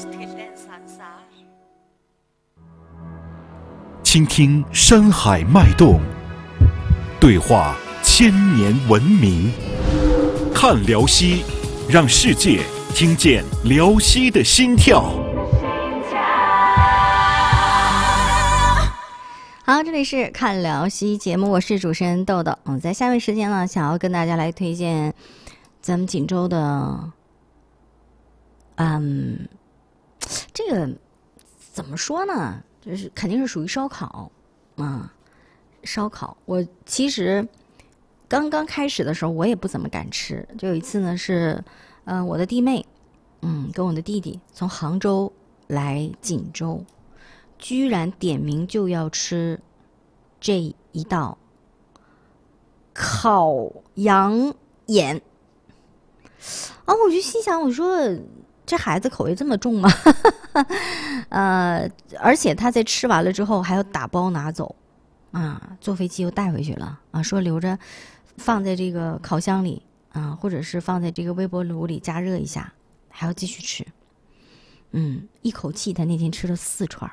倾听山海脉动，对话千年文明。看辽西，让世界听见辽西的心跳。 好，这里是看辽西节目，我是主持人豆豆。在下面时间呢，想要跟大家来推荐咱们锦州的，这个怎么说呢？就是肯定是属于烧烤啊，烧烤。我其实刚刚开始的时候，我也不怎么敢吃。就有一次呢，是我的弟妹，跟我的弟弟从杭州来锦州，居然点名就要吃这一道烤羊眼。我就心想，我说这孩子口味这么重吗？而且他在吃完了之后还要打包拿走啊，坐飞机又带回去了啊，说留着放在这个烤箱里啊，或者是放在这个微波炉里加热一下，还要继续吃。一口气他那天吃了4串。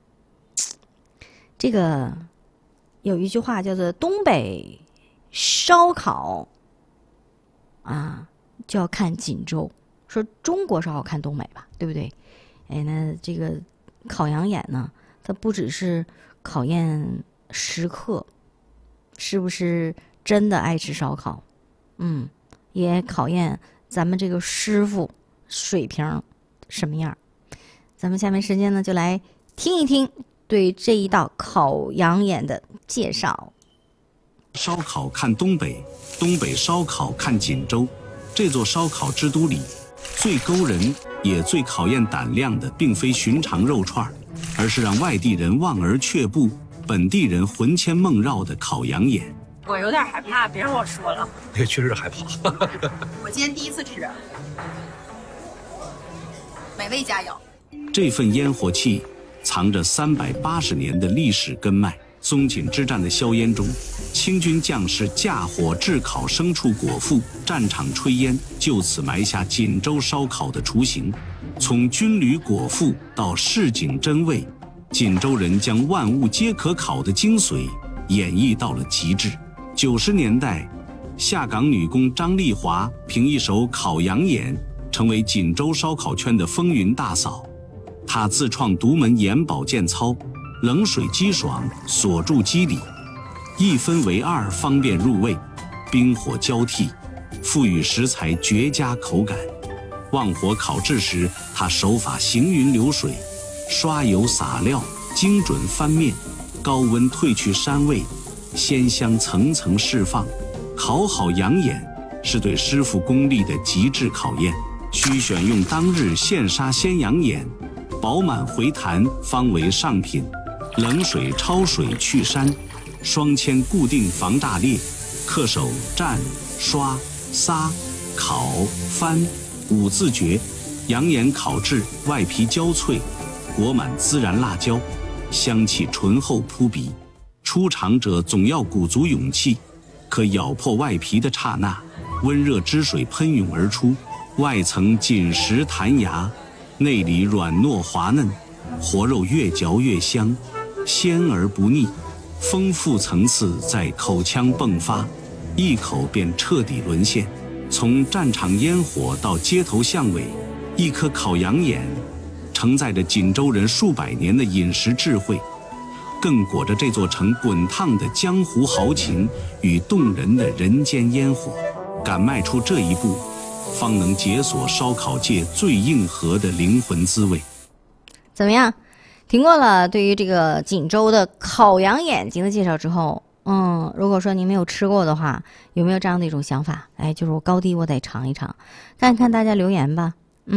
这个有一句话叫做东北烧烤啊，就要看锦州。说中国烧烤看东北吧，对不对？那这个烤羊眼呢，它不只是考验食客是不是真的爱吃烧烤，也考验咱们这个师傅水平什么样。咱们下面时间呢，就来听一听对这一道烤羊眼的介绍。 烧烤看东北，东北烧烤看锦州。这座烧烤之都里，最勾人也最考验胆量的，并非寻常肉串，而是让外地人望而却步，本地人魂牵梦绕的烤羊眼。 我有点害怕，别让我说了。 也确实害怕。 我今天第一次吃，美味佳肴。 这份烟火气藏着380年的历史根脉。松锦之战的硝烟中，清军将士架火炙烤牲畜果腹，战场炊烟就此埋下锦州烧烤的雏形。从军旅果腹到市井真味，锦州人将万物皆可烤的精髓演绎到了极致。90年代，下岗女工张丽华凭一手烤羊眼，成为锦州烧烤圈的风云大嫂。她自创独门眼保健操，冷水激爽，锁住肌理，1分为2，方便入味，冰火交替，赋予食材绝佳口感。旺火烤制时，他手法行云流水，刷油撒料，精准翻面，高温褪去膻味，鲜香层层释放。烤好羊眼是对师傅功力的极致考验，需选用当日现杀鲜羊眼，饱满回弹方为上品。冷水焯水去膻，双铅固定防炸裂，恪守蘸、刷、撒、烤、翻5字诀。羊眼烤制外皮焦脆，裹满孜然辣椒，香气醇厚扑鼻。出场者总要鼓足勇气，可咬破外皮的刹那，温热汁水喷涌而出，外层紧实弹牙，内里软糯滑嫩，活肉越嚼越香，鲜而不腻，丰富层次在口腔迸发，一口便彻底沦陷。从战场烟火到街头巷尾，一颗烤羊眼承载着锦州人数百年的饮食智慧，更裹着这座城滚烫的江湖豪情与动人的人间烟火。敢迈出这一步，方能解锁烧烤界最硬核的灵魂滋味。 怎么样？听过了对于这个锦州的烤羊眼睛的介绍之后，如果说您没有吃过的话，有没有这样的一种想法？就是我高低我得尝一尝，看看大家留言吧。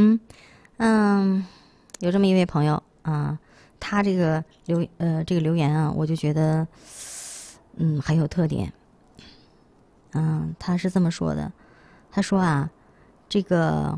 有这么一位朋友啊，他这个留言啊，我就觉得很有特点。他是这么说的，他说啊，这个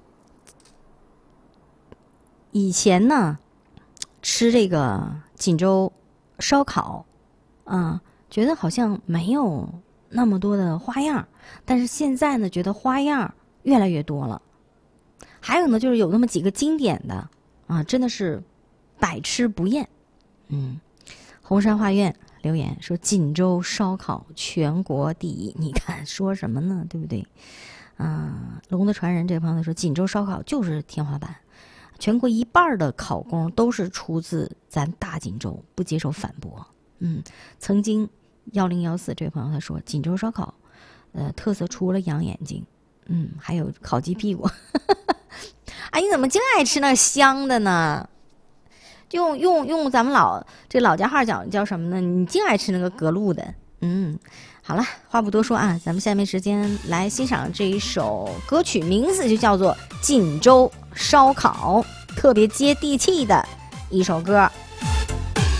以前呢吃这个锦州烧烤觉得好像没有那么多的花样，但是现在呢觉得花样越来越多了。还有呢就是有那么几个经典的啊，真的是百吃不厌。红山画院留言说锦州烧烤全国第一，你看说什么呢？对不对？龙的传人这朋友说锦州烧烤就是天花板，全国一半的烤工都是出自咱大锦州，不接受反驳。曾经1014这位朋友他说锦州烧烤特色除了养眼睛，还有烤鸡屁股。哎，你怎么净爱吃那香的呢？用咱们老家话讲叫什么呢？你净爱吃那个隔路的。好了，话不多说啊，咱们下面时间来欣赏这一首歌曲，名字就叫做《锦州烧烤》，特别接地气的一首歌。